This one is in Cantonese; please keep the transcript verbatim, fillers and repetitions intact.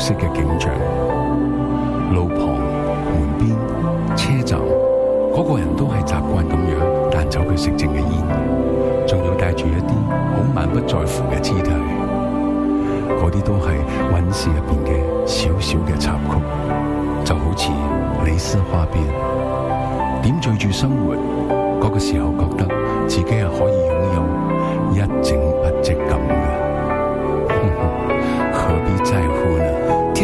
色嘅景象。路旁、門邊、車站，嗰個人都係習慣咁樣彈走佢食剩嘅煙，仲要帶住一啲好滿不在乎嘅姿態。嗰啲都係韻事入邊嘅小小嘅插曲，就好似蕾絲花邊，點綴住生活。嗰個時候覺得自己係可以擁有一整筆積咁嘅。